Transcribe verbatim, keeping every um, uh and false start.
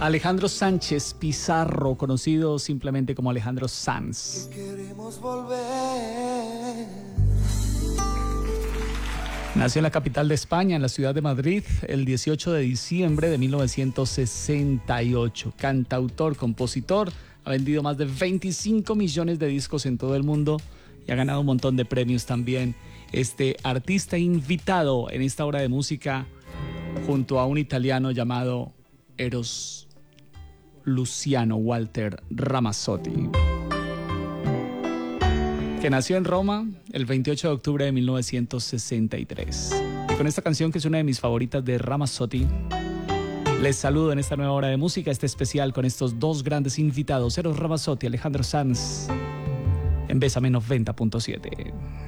Alejandro Sánchez Pizarro, conocido simplemente como Alejandro Sanz. Queremos volver. Nació en la capital de España, en la ciudad de Madrid, el dieciocho de diciembre de mil novecientos sesenta y ocho. Cantautor, compositor, ha vendido más de veinticinco millones de discos en todo el mundo y ha ganado un montón de premios también. Este artista invitado en esta hora de música junto a un italiano llamado Eros Luciano Walter Ramazzotti, que nació en Roma el veintiocho de octubre de mil novecientos sesenta y tres. Y con esta canción, que es una de mis favoritas de Ramazzotti, les saludo en esta nueva hora de música, este especial con estos dos grandes invitados, Eros Ramazzotti, Alejandro Sanz, en Bésame noventa punto siete.